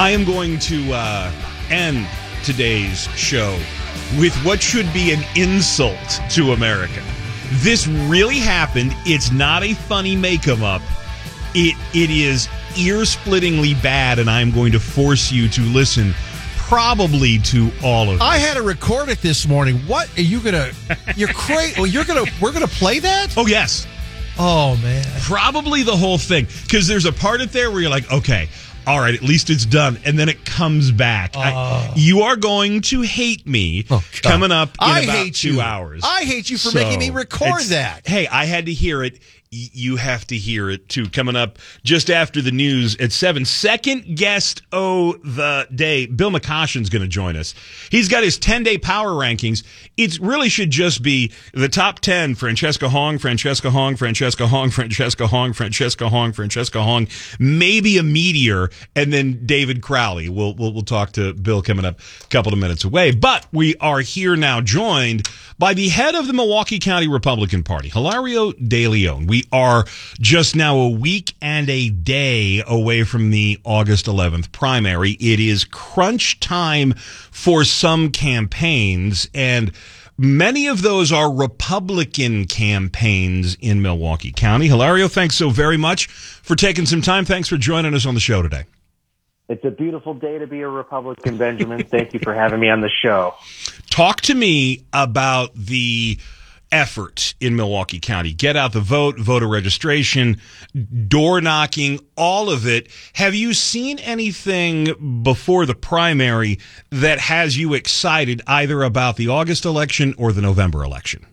I am going to end today's show with what should be an insult to America. This really happened. It's not a funny make-em-up. It is ear-splittingly bad, and I'm going to force you to listen probably to all of it. I had to record it this morning. What are you gonna? You're crazy. Well, we're gonna play that? Oh, yes. Oh, man. Probably the whole thing, because there's a part of there where you're like, okay, all right, at least it's done, and then it comes back. You are going to hate me coming up in about 2 hours. I hate you for making me record that. Hey, I had to hear it. You have to hear it, too. Coming up just after the news at 7. Second guest of the day, Bill McCoshen's going to join us. He's got his 10-day power rankings. It really should just be the top 10, Francesca Hong, Francesca Hong, Francesca Hong, Francesca Hong, Francesca Hong, Francesca Hong, maybe a meteor, and then David Crowley. We'll talk to Bill coming up a couple of minutes away. But we are here now joined by the head of the Milwaukee County Republican Party, Hilario De Leon. We are just now a week and a day away from the August 11th primary. It is crunch time for some campaigns, and many of those are Republican campaigns in Milwaukee County. Hilario, thanks so very much for taking some time. Thanks for joining us on the show today. It's a beautiful day to be a Republican, Benjamin. Thank you for having me on the show. Talk to me about the effort in Milwaukee County. Get out the vote, voter registration, door knocking, all of it. Have you seen anything before the primary that has you excited either about the August election or the November election?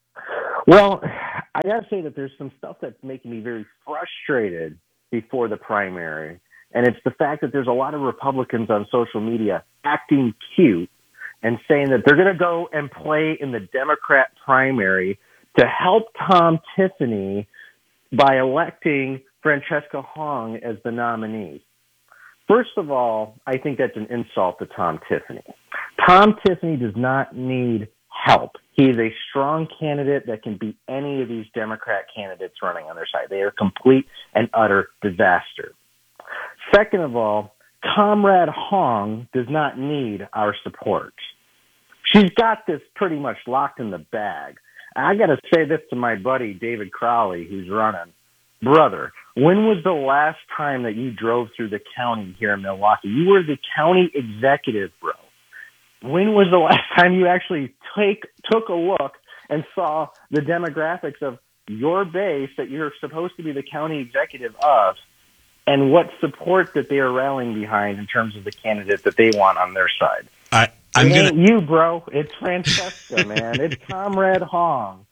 Well, I got to say that there's some stuff that's making me very frustrated before the primary. And it's the fact that there's a lot of Republicans on social media acting cute and saying that they're going to go and play in the Democrat primary to help Tom Tiffany by electing Francesca Hong as the nominee. First of all, I think that's an insult to Tom Tiffany. Tom Tiffany does not need help. He is a strong candidate that can beat any of these Democrat candidates running on their side. They are a complete and utter disaster. Second of all, Comrade Hong does not need our support. She's got this pretty much locked in the bag. I got to say this to my buddy David Crowley, who's running. Brother, when was the last time that you drove through the county here in Milwaukee? You were the county executive, bro. When was the last time you actually took a look and saw the demographics of your base that you're supposed to be the county executive of, and what support that they are rallying behind in terms of the candidate that they want on their side? Ain't you, bro. It's Francesca, man. It's Comrade Hong.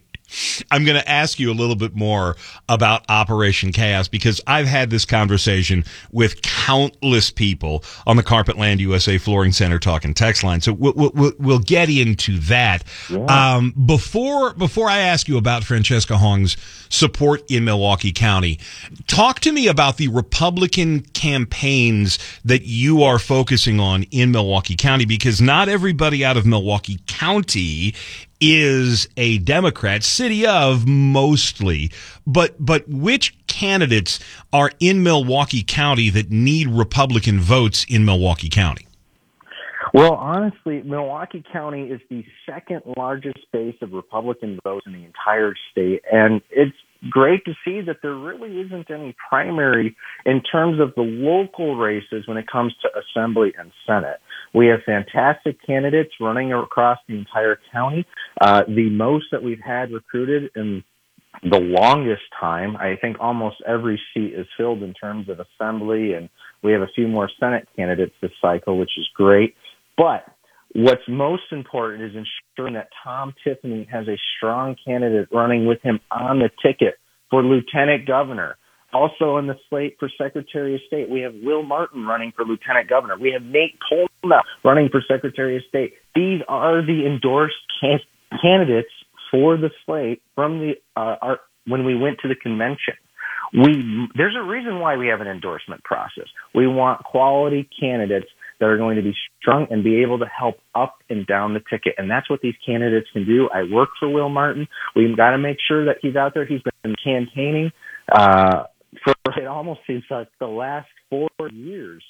I'm going to ask you a little bit more about Operation Chaos, because I've had this conversation with countless people on the Carpetland USA Flooring Center Talk and Text line. So we'll get into that. Yeah. Before I ask you about Francesca Hong's support in Milwaukee County, talk to me about the Republican campaigns that you are focusing on in Milwaukee County, because not everybody out of Milwaukee County is a Democrat, city of mostly, but which candidates are in Milwaukee County that need Republican votes in Milwaukee County? Well, honestly, Milwaukee County is the second largest base of Republican votes in the entire state, and it's great to see that there really isn't any primary in terms of the local races when it comes to Assembly and Senate. We have fantastic candidates running across the entire county. The most that we've had recruited in the longest time. I think almost every seat is filled in terms of Assembly, and we have a few more Senate candidates this cycle, which is great. But what's most important is ensuring that Tom Tiffany has a strong candidate running with him on the ticket for lieutenant governor. Also in the slate for Secretary of State, we have Will Martin running for lieutenant governor. We have Nate Polna running for Secretary of State. These are the endorsed candidates for the slate from the when we went to the convention. There's a reason why we have an endorsement process. We want quality candidates that are going to be strong and be able to help up and down the ticket. And that's what these candidates can do. I work for Will Martin. We've got to make sure that he's out there. He's been campaigning for it almost seems like the last 4 years.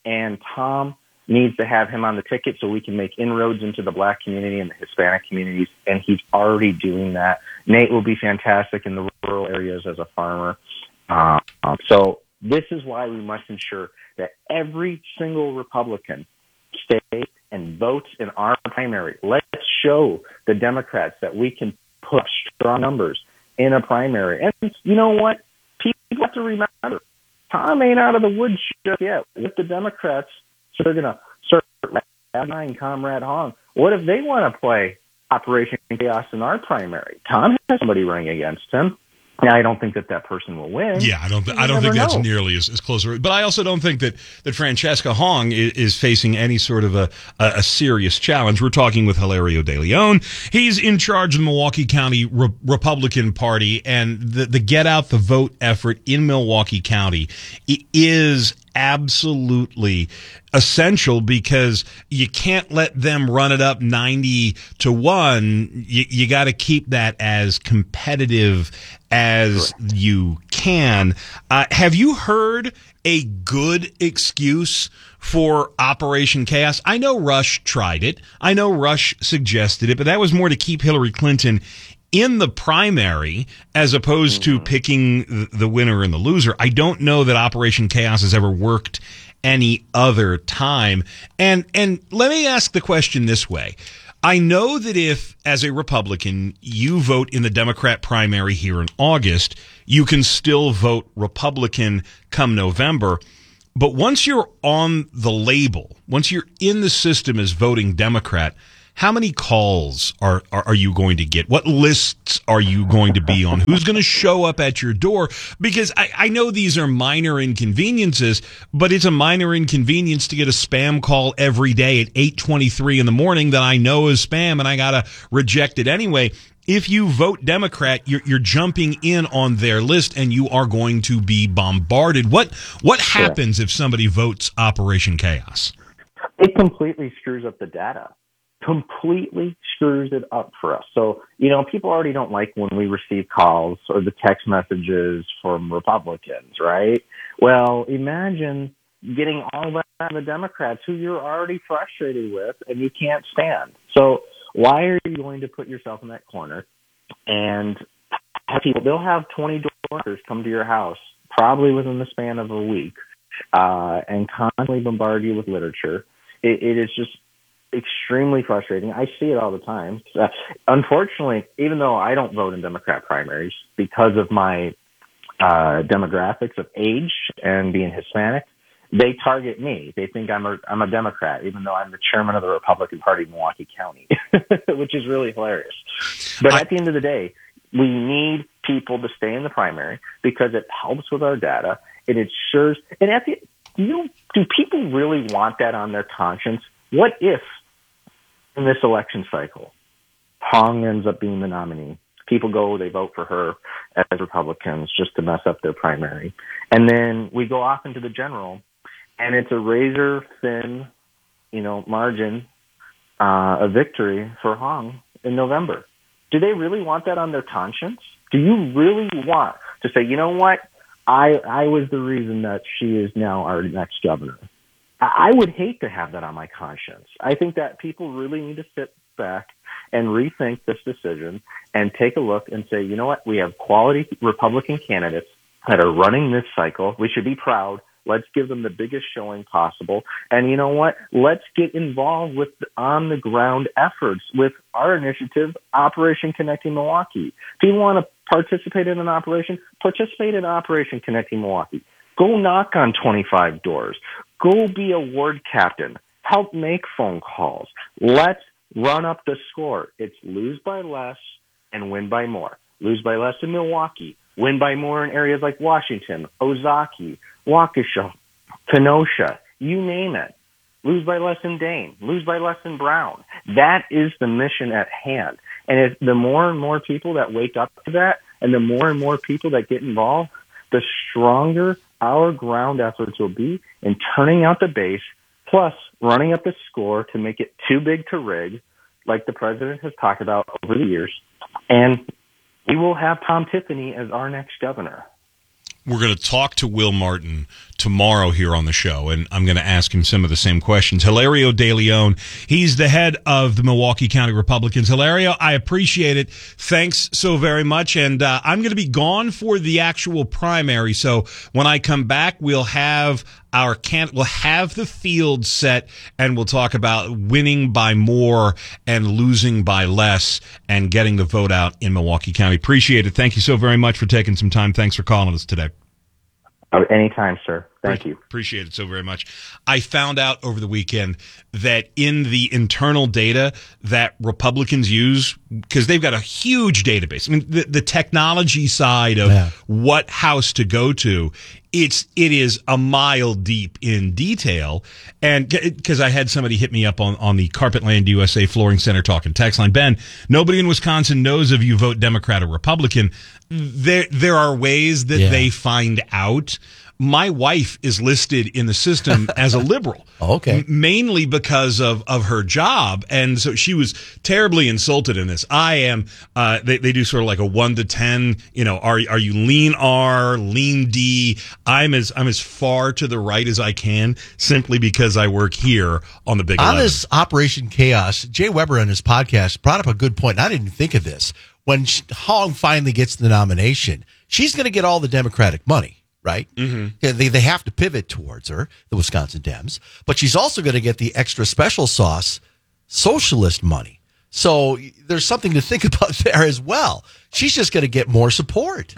and Tom needs to have him on the ticket so we can make inroads into the Black community and the Hispanic communities, and he's already doing that. Nate will be fantastic in the rural areas as a farmer. So this is why we must ensure that every single Republican stays and votes in our primary. Let's show the Democrats that we can put strong numbers in a primary. And you know what? People have to remember, Tom ain't out of the woods just yet with the Democrats. So they're going to start behind Comrade Hong. What if they want to play Operation Chaos in our primary? Tom has somebody running against him. Now, I don't think that person will win. Yeah, I don't think that's nearly as close. But I also don't think that Francesca Hong is facing any sort of a serious challenge. We're talking with Hilario De Leon. He's in charge of the Milwaukee County Republican Party, and the get out the vote effort in Milwaukee County is absolutely essential, because you can't let them run it up 90-1. You got to keep that as competitive as you can. Have you heard a good excuse for Operation Chaos? I know Rush tried it. I know Rush suggested it, but that was more to keep Hillary Clinton in the primary as opposed to picking the winner and the loser. I don't know that Operation Chaos has ever worked any other time. And let me ask the question this way. I know that if, as a Republican, you vote in the Democrat primary here in August, you can still vote Republican come November. But once you're on the label, once you're in the system as voting Democrat, how many calls are you going to get? What lists are you going to be on? Who's going to show up at your door? Because I know these are minor inconveniences, but it's a minor inconvenience to get a spam call every day at 8:23 in the morning that I know is spam, and I got to reject it anyway. If you vote Democrat, you're jumping in on their list, and you are going to be bombarded. What happens if somebody votes Operation Chaos? It completely screws up the data. Completely screws it up for us. So, people already don't like when we receive calls or the text messages from Republicans, right? Well, imagine getting all that out of the Democrats who you're already frustrated with and you can't stand. So why are you going to put yourself in that corner and have people, they'll have 20 doors come to your house probably within the span of a week and constantly bombard you with literature. It is just extremely frustrating. I see it all the time. Unfortunately, even though I don't vote in Democrat primaries because of my demographics of age and being Hispanic, they target me. They think I'm a Democrat, even though I'm the chairman of the Republican Party in Milwaukee County, which is really hilarious. But at the end of the day, we need people to stay in the primary because it helps with our data. It ensures. And do people really want that on their conscience? What if, in this election cycle, Hong ends up being the nominee? People they vote for her as Republicans just to mess up their primary. And then we go off into the general, and it's a razor-thin, margin of victory for Hong in November. Do they really want that on their conscience? Do you really want to say, you know what, I was the reason that she is now our next governor? I would hate to have that on my conscience. I think that people really need to sit back and rethink this decision and take a look and say, you know what, we have quality Republican candidates that are running this cycle. We should be proud. Let's give them the biggest showing possible. And you know what? Let's get involved with on-the-ground efforts with our initiative, Operation Connecting Milwaukee. If you want to participate in an operation, participate in Operation Connecting Milwaukee. Go knock on 25 doors. Go be a ward captain. Help make phone calls. Let's run up the score. It's lose by less and win by more. Lose by less in Milwaukee. Win by more in areas like Washington, Ozaukee, Waukesha, Kenosha, you name it. Lose by less in Dane. Lose by less in Brown. That is the mission at hand. And the more and more people that wake up to that and the more and more people that get involved, the stronger our ground efforts will be in turning out the base, plus running up the score to make it too big to rig, like the president has talked about over the years. And we will have Tom Tiffany as our next governor. We're going to talk to Will Martin tomorrow here on the show, and I'm going to ask him some of the same questions. Hilario De Leon, he's the head of the Milwaukee County Republicans. Hilario, I appreciate it. Thanks so very much, and I'm going to be gone for the actual primary, so when I come back, we'll have the field set, and we'll talk about winning by more and losing by less and getting the vote out in Milwaukee County. Appreciate it. Thank you so very much for taking some time. Thanks for calling us today. Anytime, sir. Thank you. Appreciate it so very much. I found out over the weekend that in the internal data that Republicans use, because they've got a huge database, I mean, the technology side of what house to go to, it is a mile deep in detail. And because I had somebody hit me up on the Carpetland USA Flooring Center talking text line, Ben, nobody in Wisconsin knows if you vote Democrat or Republican. There are ways that they find out. My wife is listed in the system as a liberal. Okay. Mainly because of her job. And so she was terribly insulted in this. I am, they do sort of like a 1 to 10, are you lean R, lean D? I'm as far to the right as I can simply because I work here on the Big 11. On this Operation Chaos, Jay Weber on his podcast brought up a good point. And I didn't think of this. When Hong finally gets the nomination, she's going to get all the Democratic money. Right? Mm-hmm. They have to pivot towards her, the Wisconsin Dems, but she's also going to get the extra special sauce socialist money. So there's something to think about there as well. She's just going to get more support.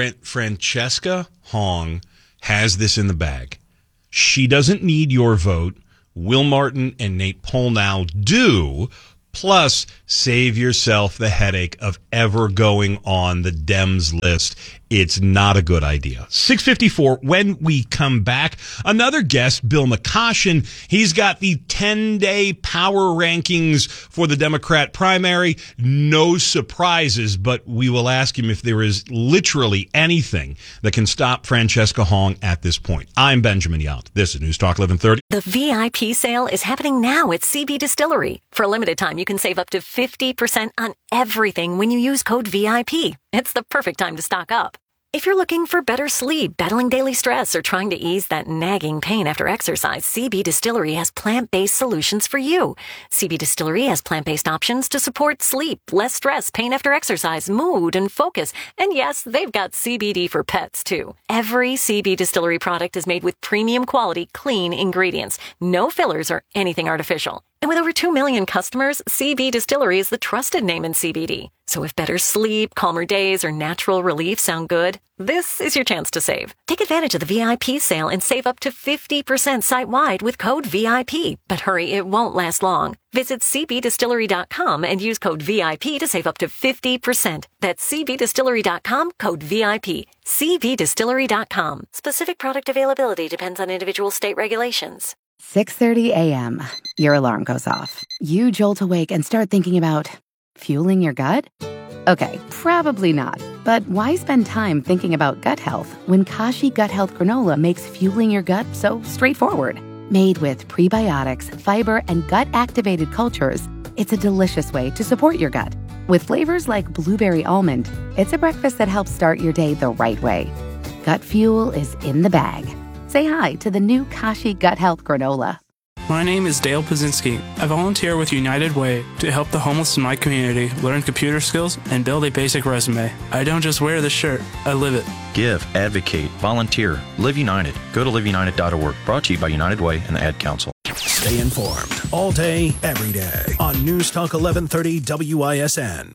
Francesca Hong has this in the bag. She doesn't need your vote. Will Martin and Nate Polnow do. Plus, save yourself the headache of ever going on the Dems list. It's not a good idea. 6:54, when we come back, another guest, Bill McCoshen. He's got the 10-day power rankings for the Democrat primary. No surprises, but we will ask him if there is literally anything that can stop Francesca Hong at this point. I'm Benjamin Yount. This is News Talk 1130. The VIP sale is happening now at CB Distillery. For a limited time, you can save up to 50% on everything when you use code VIP. It's the perfect time to stock up. If you're looking for better sleep, battling daily stress, or trying to ease that nagging pain after exercise, CB Distillery has plant-based solutions for you. CB Distillery has plant-based options to support sleep, less stress, pain after exercise, mood, and focus. And yes, they've got CBD for pets, too. Every CB Distillery product is made with premium quality, clean ingredients. No fillers or anything artificial. And with over 2 million customers, CB Distillery is the trusted name in CBD. So if better sleep, calmer days, or natural relief sound good, this is your chance to save. Take advantage of the VIP sale and save up to 50% site-wide with code VIP. But hurry, it won't last long. Visit cbdistillery.com and use code VIP to save up to 50%. That's cbdistillery.com, code VIP. cbdistillery.com. Specific product availability depends on individual state regulations. 6:30 a.m. Your alarm goes off. You jolt awake and start thinking about fueling your gut? Okay, probably not. But why spend time thinking about gut health when Kashi Gut Health Granola makes fueling your gut so straightforward? Made with prebiotics, fiber, and gut-activated cultures, it's a delicious way to support your gut. With flavors like blueberry almond, it's a breakfast that helps start your day the right way. Gut fuel is in the bag. Say hi to the new Kashi Gut Health Granola. My name is Dale Pazinski. I volunteer with United Way to help the homeless in my community learn computer skills and build a basic resume. I don't just wear the shirt, I live it. Give, advocate, volunteer, Live United. Go to liveunited.org. Brought to you by United Way and the Ad Council. Stay informed all day, every day on News Talk 1130 WISN.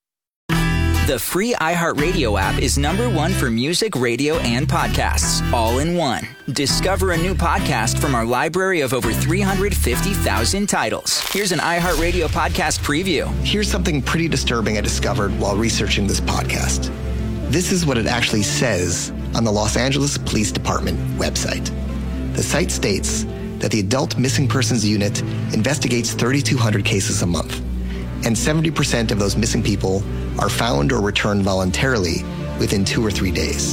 The free iHeartRadio app is #1 for music, radio, and podcasts, all in one. Discover a new podcast from our library of over 350,000 titles. Here's an iHeartRadio podcast preview. Here's something pretty disturbing I discovered while researching this podcast. This is what it actually says on the Los Angeles Police Department website. The site states that the Adult Missing Persons Unit investigates 3,200 cases a month, and 70% of those missing people are found or returned voluntarily within 2 or 3 days.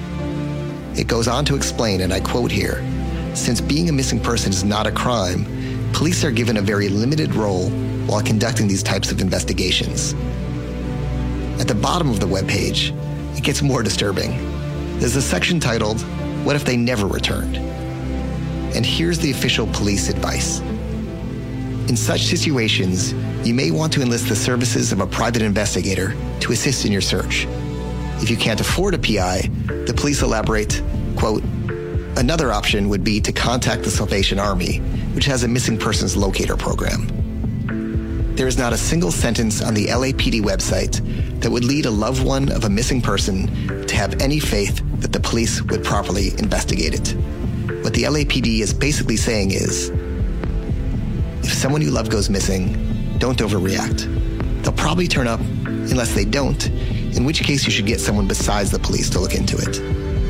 It goes on to explain, and I quote here, since being a missing person is not a crime, police are given a very limited role while conducting these types of investigations. At the bottom of the webpage, it gets more disturbing. There's a section titled, What If They Never Returned? And here's the official police advice. In such situations, you may want to enlist the services of a private investigator to assist in your search. If you can't afford a PI, the police elaborate, quote, another option would be to contact the Salvation Army, which has a missing persons locator program. There is not a single sentence on the LAPD website that would lead a loved one of a missing person to have any faith that the police would properly investigate it. What the LAPD is basically saying is, if someone you love goes missing, don't overreact. They'll probably turn up unless they don't, in which case you should get someone besides the police to look into it.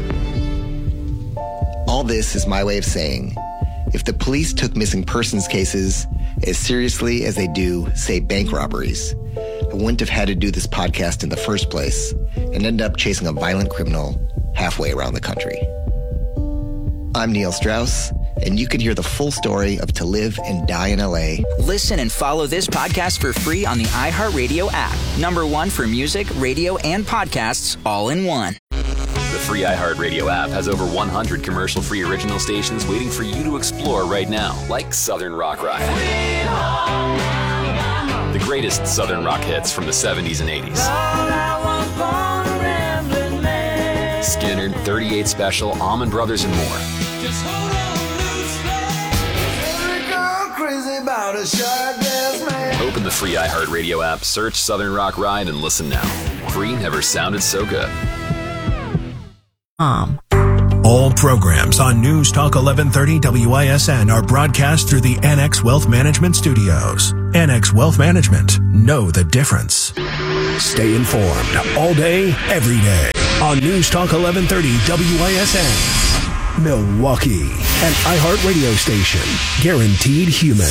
All this is my way of saying, if the police took missing persons cases as seriously as they do, say, bank robberies, I wouldn't have had to do this podcast in the first place and end up chasing a violent criminal halfway around the country. I'm Neil Strauss, and you can hear the full story of To Live and Die in LA. Listen and follow this podcast for free on the iHeartRadio app. #1 for music, radio, and podcasts all in one. The free iHeartRadio app has over 100 commercial-free original stations waiting for you to explore right now, like Southern Rock Ride. The greatest Southern rock hits from the 70s and 80s. Skinner, 38 Special, Allman Brothers, and more. Open the free iHeartRadio app, search Southern Rock Ride, and listen now. Free never sounded so good. All programs on News Talk 1130 WISN are broadcast through the NX Wealth Management Studios. NX Wealth Management. Know the difference. Stay informed all day, every day on News Talk 1130 WISN. Milwaukee, an iHeart radio station. Guaranteed human.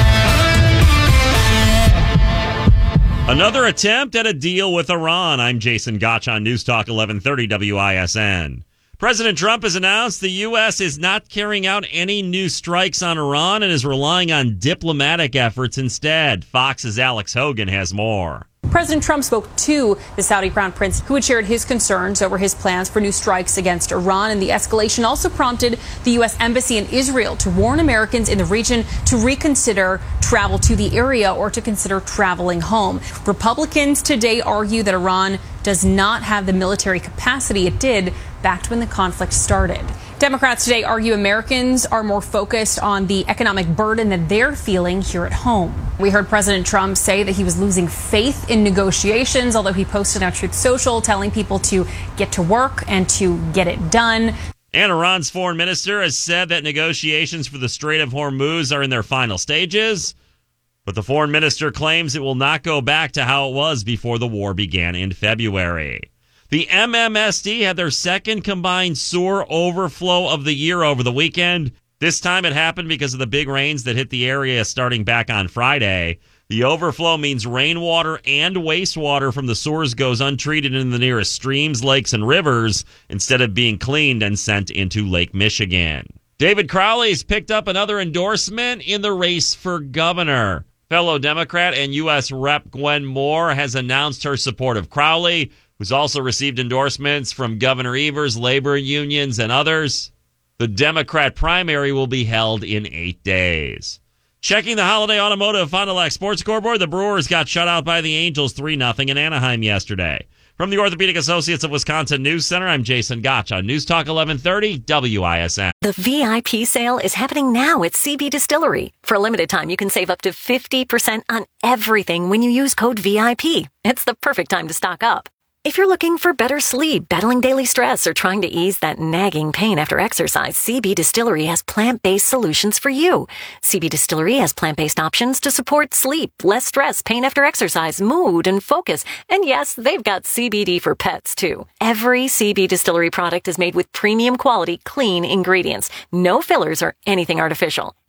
Another attempt at a deal with Iran. I'm Jason Gotch on News Talk 1130 WISN. President Trump has announced the U.S. is not carrying out any new strikes on Iran and is relying on diplomatic efforts instead. Fox's Alex Hogan has more. President Trump spoke to the Saudi Crown Prince, who had shared his concerns over his plans for new strikes against Iran. And the escalation also prompted the U.S. Embassy in Israel to warn Americans in the region to reconsider travel to the area or to consider traveling home. Republicans today argue that Iran does not have the military capacity it did back when the conflict started. Democrats today argue Americans are more focused on the economic burden that they're feeling here at home. We heard President Trump say that he was losing faith in negotiations, although he posted on Truth Social telling people to get to work and to get it done. And Iran's foreign minister has said that negotiations for the Strait of Hormuz are in their final stages. But the foreign minister claims it will not go back to how it was before the war began in February. The MMSD had their second combined sewer overflow of the year over the weekend. This time it happened because of the big rains that hit the area starting back on Friday. The overflow means rainwater and wastewater from the sewers goes untreated in the nearest streams, lakes, and rivers instead of being cleaned and sent into Lake Michigan. David Crowley's picked up another endorsement in the race for governor. Fellow Democrat and U.S. Rep. Gwen Moore has announced her support of Crowley, who's also received endorsements from Governor Evers, labor unions, and others. The Democrat primary will be held in 8 days. Checking the Holiday Automotive Fond du Lac Sports Scoreboard, the Brewers got shut out by the Angels 3-0 in Anaheim yesterday. From the Orthopedic Associates of Wisconsin News Center, I'm Jason Gotch on News Talk 1130 WISN. The VIP sale is happening now at CB Distillery. For a limited time, you can save up to 50% on everything when you use code VIP. It's the perfect time to stock up. If you're looking for better sleep, battling daily stress, or trying to ease that nagging pain after exercise, CB Distillery has plant-based solutions for you. CB Distillery has plant-based options to support sleep, less stress, pain after exercise, mood, and focus. And yes, they've got CBD for pets, too. Every CB Distillery product is made with premium quality, clean ingredients. No fillers or anything artificial.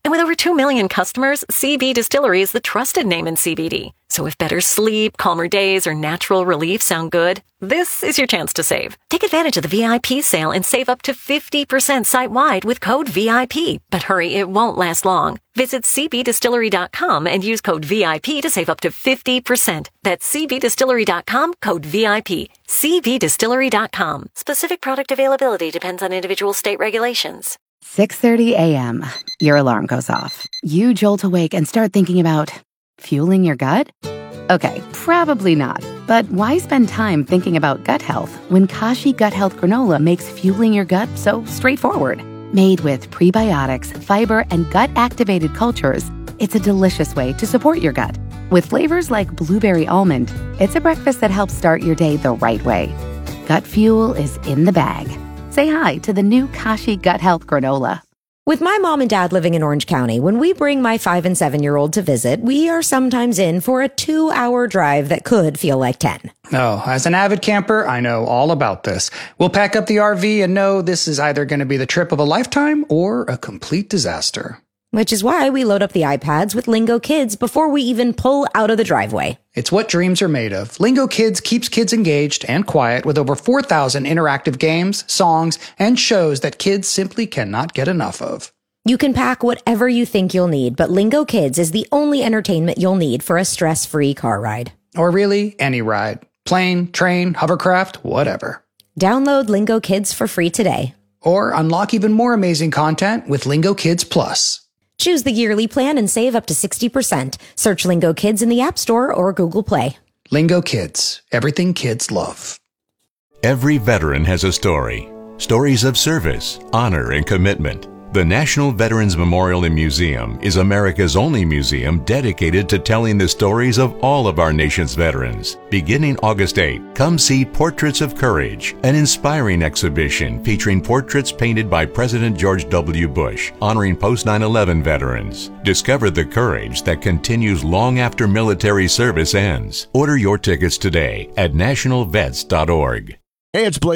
And with over 2 million customers, CB Distillery is the trusted name in CBD. So if better sleep, calmer days, or natural relief sound good, this is your chance to save. Take advantage of the VIP sale and save up to 50% site-wide with code VIP. But hurry, it won't last long. Visit cbdistillery.com and use code VIP to save up to 50%. That's cbdistillery.com, code VIP. cbdistillery.com. Specific product availability depends on individual state regulations. 6:30 a.m. Your alarm goes off. You jolt awake and start thinking about fueling your gut? Okay, probably not. But why spend time thinking about gut health when Kashi Gut Health Granola makes fueling your gut so straightforward? Made with prebiotics, fiber, and gut-activated cultures, it's a delicious way to support your gut. With flavors like blueberry almond, it's a breakfast that helps start your day the right way. Gut fuel is in the bag. Say hi to the new Kashi Gut Health Granola. With my mom and dad living in Orange County, when we bring my 5 and 7-year-old to visit, we are sometimes in for a 2-hour drive that could feel like 10. Oh, as an avid camper, I know all about this. We'll pack up the RV and know this is either going to be the trip of a lifetime or a complete disaster. Which is why we load up the iPads with Lingo Kids before we even pull out of the driveway. It's what dreams are made of. Lingo Kids keeps kids engaged and quiet with over 4,000 interactive games, songs, and shows that kids simply cannot get enough of. You can pack whatever you think you'll need, but Lingo Kids is the only entertainment you'll need for a stress-free car ride. Or really, any ride. Plane, train, hovercraft, whatever. Download Lingo Kids for free today. Or unlock even more amazing content with Lingo Kids Plus. Choose the yearly plan and save up to 60%. Search Lingo Kids in the App Store or Google Play. Lingo Kids. Everything kids love. Every veteran has a story. Stories of service, honor, and commitment. The National Veterans Memorial and Museum is America's only museum dedicated to telling the stories of all of our nation's veterans. Beginning August 8, come see Portraits of Courage, an inspiring exhibition featuring portraits painted by President George W. Bush, honoring post-9/11 veterans. Discover the courage that continues long after military service ends. Order your tickets today at nationalvets.org. Hey, it's Blake